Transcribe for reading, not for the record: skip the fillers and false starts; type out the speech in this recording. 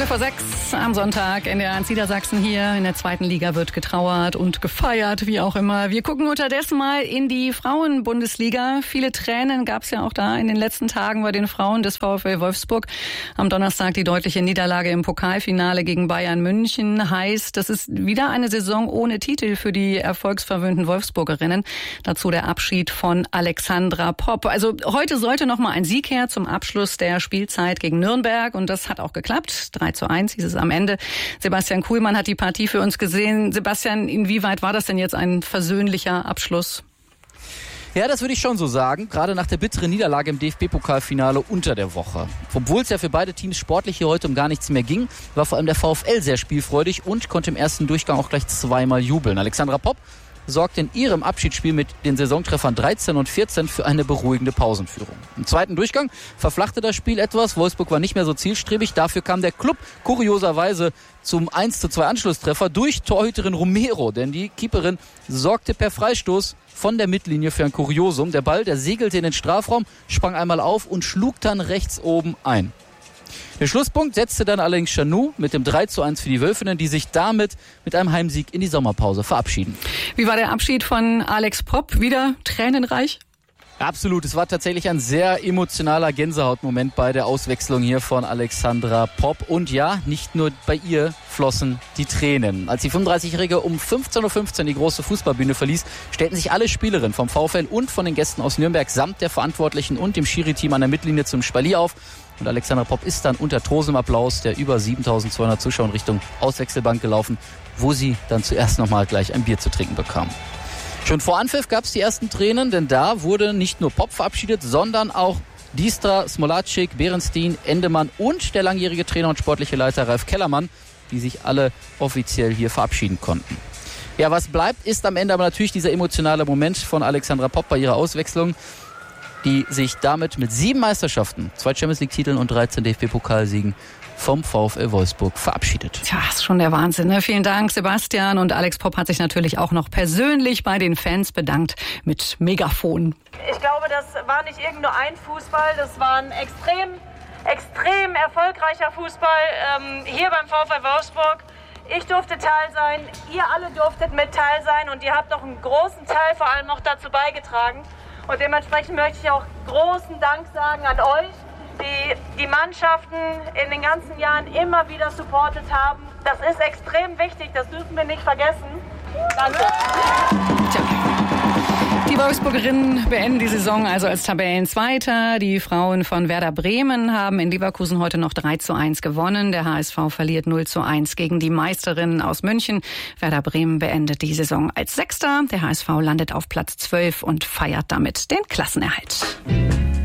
5:06 am Sonntag in der Niedersachsen hier. In der zweiten Liga wird getrauert und gefeiert, wie auch immer. Wir gucken unterdessen mal in die Frauenbundesliga. Viele Tränen gab es ja auch da in den letzten Tagen bei den Frauen des VfL Wolfsburg. Am Donnerstag die deutliche Niederlage im Pokalfinale gegen Bayern München. Heißt, das ist wieder eine Saison ohne Titel für die erfolgsverwöhnten Wolfsburgerinnen. Dazu der Abschied von Alexandra Popp. Also heute sollte noch mal ein Sieg her zum Abschluss der Spielzeit gegen Nürnberg. Und das hat auch geklappt. 3:1 hieß es am Ende. Sebastian Kuhlmann hat die Partie für uns gesehen. Sebastian, inwieweit war das denn jetzt ein versöhnlicher Abschluss? Ja, das würde ich schon so sagen. Gerade nach der bitteren Niederlage im DFB-Pokalfinale unter der Woche. Obwohl es ja für beide Teams sportlich hier heute um gar nichts mehr ging, war vor allem der VfL sehr spielfreudig und konnte im ersten Durchgang auch gleich zweimal jubeln. Alexandra Popp sorgte in ihrem Abschiedsspiel mit den Saisontreffern 13 und 14 für eine beruhigende Pausenführung. Im zweiten Durchgang verflachte das Spiel etwas. Wolfsburg war nicht mehr so zielstrebig. Dafür kam der Klub kurioserweise zum 1:2 Anschlusstreffer durch Torhüterin Romero. Denn die Keeperin sorgte per Freistoß von der Mittellinie für ein Kuriosum. Der Ball, der segelte in den Strafraum, sprang einmal auf und schlug dann rechts oben ein. Den Schlusspunkt setzte dann allerdings Chanou mit dem 3:1 für die Wölfinnen, die sich damit mit einem Heimsieg in die Sommerpause verabschieden. Wie war der Abschied von Alex Popp? Wieder tränenreich? Absolut, es war tatsächlich ein sehr emotionaler Gänsehautmoment bei der Auswechslung hier von Alexandra Popp. Und ja, nicht nur bei ihr flossen die Tränen. Als die 35-Jährige um 15:15 Uhr die große Fußballbühne verließ, stellten sich alle Spielerinnen vom VfL und von den Gästen aus Nürnberg samt der Verantwortlichen und dem Schiri-Team an der Mittellinie zum Spalier auf. Und Alexandra Popp ist dann unter tosendem Applaus der über 7.200 Zuschauer in Richtung Auswechselbank gelaufen, wo sie dann zuerst nochmal gleich ein Bier zu trinken bekam. Schon vor Anpfiff gab es die ersten Tränen, denn da wurde nicht nur Popp verabschiedet, sondern auch Diestra, Smolacik, Berenstein, Endemann und der langjährige Trainer und sportliche Leiter Ralf Kellermann, die sich alle offiziell hier verabschieden konnten. Ja, was bleibt, ist am Ende aber natürlich dieser emotionale Moment von Alexandra Popp bei ihrer Auswechslung, die sich damit mit 7 Meisterschaften, 2 Champions-League-Titeln und 13 DFB-Pokalsiegen vom VfL Wolfsburg verabschiedet. Tja, ist schon der Wahnsinn, ne? Vielen Dank, Sebastian. Und Alex Popp hat sich natürlich auch noch persönlich bei den Fans bedankt mit Megafon. Ich glaube, das war nicht irgend nur ein Fußball, das war ein extrem erfolgreicher Fußball hier beim VfL Wolfsburg. Ich durfte Teil sein, ihr alle durftet mit Teil sein und ihr habt noch einen großen Teil vor allem noch dazu beigetragen. Und dementsprechend möchte ich auch großen Dank sagen an euch, die Mannschaften in den ganzen Jahren immer wieder supportet haben. Das ist extrem wichtig, das dürfen wir nicht vergessen. Danke. Tja. Die Wolfsburgerinnen beenden die Saison also als Tabellenzweiter. Die Frauen von Werder Bremen haben in Leverkusen heute noch 3:1 gewonnen. Der HSV verliert 0:1 gegen die Meisterinnen aus München. Werder Bremen beendet die Saison als Sechster. Der HSV landet auf Platz 12 und feiert damit den Klassenerhalt.